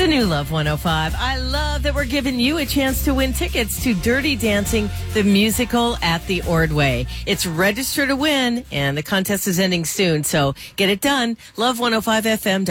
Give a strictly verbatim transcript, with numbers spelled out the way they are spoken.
the new Love one oh five. I love that we're giving you a chance to win tickets to Dirty Dancing, the musical at the Ordway. It's register to win, and the contest is ending soon, so get it done. love one oh five F M.